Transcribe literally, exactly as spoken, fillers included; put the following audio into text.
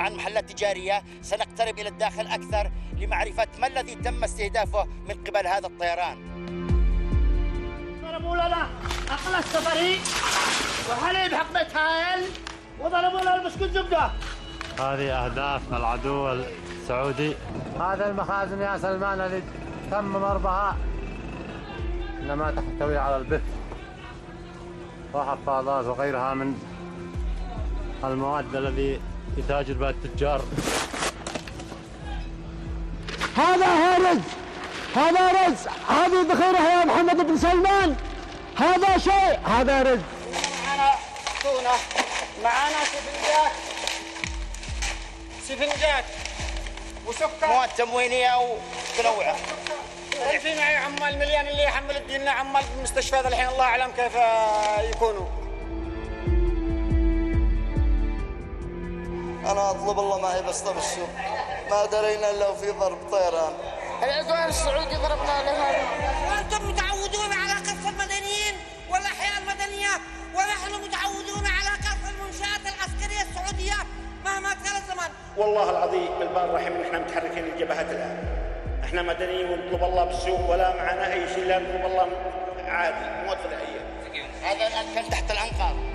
عن محلات تجارية. سنقترب إلى الداخل أكثر لمعرفة ما الذي تم استهدافه من قبل هذا الطيران. ضربوا لنا أقل السفري وحليب حقبة هايل وضربوا لنا بسكوت زبدة. هذه أهداف العدو السعودي. هذا المخازن يا سلمان اللي تم ضربها إنما تحتوي على البث وحفاظات وغيرها من المواد الذي يتاجر بها التجار. هذا هارز، هذا رز، هذه بخيره يا محمد بن سلمان، هذا شيء، هذا رز. معنا تونة، معنا سفنجات سفنجات وسكر، مواد تموينية ومتنوعة. فينا يا عمال مليان اللي يحمل الدين عمال بالمستشفى الحين الله أعلم كيف يكونوا. أنا أطلب الله معي بسطة بالسوق، ما درينا إلا وفي ضرب طيران. العدوان السعودي ضربنا لهذا. وأنتم متعودون على قصف المدنيين والأحياء المدنية، ونحن متعودون على قصف المنشآت العسكرية السعودية مهما كان الزمان. والله العظيم بالبار الرحيم نحن متحركين الجبهات الآن. احنا مدنيين ونطلب الله بالسوق ولا معنا أي شيء، لا نطلب الله عادي موت في الحية. هذا الآن كان تحت الأنقاض.